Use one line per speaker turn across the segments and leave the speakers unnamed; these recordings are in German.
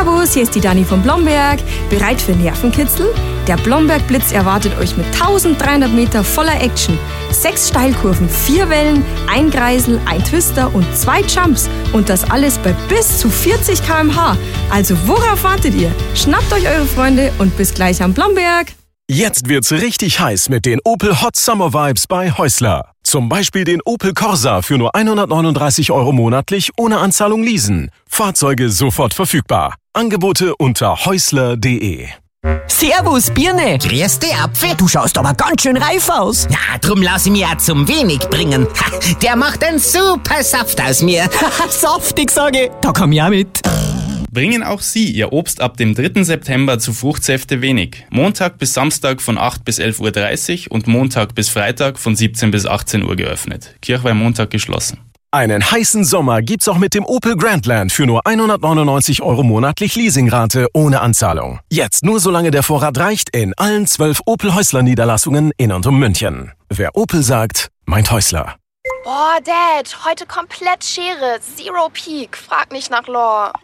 Servus, hier ist die Dani von Blomberg. Bereit für Nervenkitzel? Der Blomberg-Blitz erwartet euch mit 1300 Meter voller Action. 6 Steilkurven, 4 Wellen, 1 Kreisel, 1 Twister und 2 Jumps. Und das alles bei bis zu 40 km/h. Also worauf wartet ihr? Schnappt euch eure Freunde und bis gleich am Blomberg.
Jetzt wird's richtig heiß mit den Opel Hot Summer Vibes bei Häusler. Zum Beispiel den Opel Corsa für nur 139 € monatlich ohne Anzahlung leasen. Fahrzeuge sofort verfügbar. Angebote unter häusler.de.
Servus, Birne.
Grüß dich, Apfel.
Du schaust aber ganz schön reif aus.
Ja, drum lass ich mich auch zum Wenig bringen. Ha, der macht einen super Saft aus mir.
Saftig, sage ich. Da komm ich auch mit.
Bringen auch Sie Ihr Obst ab dem 3. September zu Fruchtsäfte Wenig. Montag bis Samstag von 8 bis 11.30 Uhr und Montag bis Freitag von 17 bis 18 Uhr geöffnet. Kirchweih Montag geschlossen.
Einen heißen Sommer gibt's auch mit dem Opel Grandland für nur 199 € monatlich Leasingrate ohne Anzahlung. Jetzt nur solange der Vorrat reicht in allen 12 Opel Häusler Niederlassungen in und um München. Wer Opel sagt, meint Häusler.
Boah, Dad, heute komplett Schere. Zero Peak. Frag nicht nach Lore.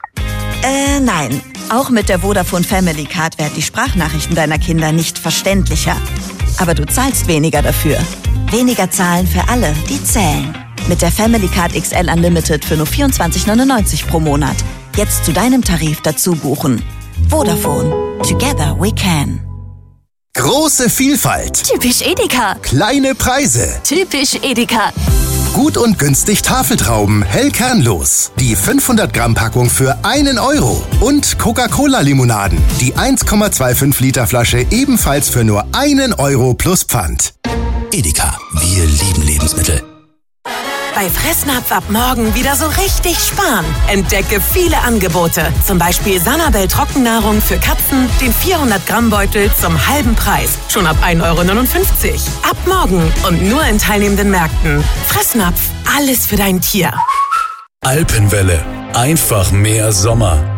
Nein. Auch mit der Vodafone Family Card werden die Sprachnachrichten deiner Kinder nicht verständlicher. Aber du zahlst weniger dafür. Weniger zahlen für alle, die zählen. Mit der Family Card XL Unlimited für nur 24,99 € pro Monat. Jetzt zu deinem Tarif dazu buchen. Vodafone. Together we can.
Große Vielfalt.
Typisch Edeka.
Kleine Preise.
Typisch Edeka.
Gut und günstig Tafeltrauben, hell kernlos. Die 500 Gramm Packung für 1 €. Und Coca-Cola-Limonaden. Die 1,25 Liter Flasche ebenfalls für nur 1 € plus Pfand.
Edeka, wir lieben Lebensmittel.
Bei Fressnapf ab morgen wieder so richtig sparen. Entdecke viele Angebote. Zum Beispiel Sanabel Trockennahrung für Katzen, den 400 Gramm Beutel zum halben Preis. Schon ab 1,59 €. Ab morgen und nur in teilnehmenden Märkten. Fressnapf, alles für dein Tier.
Alpenwelle, einfach mehr Sommer.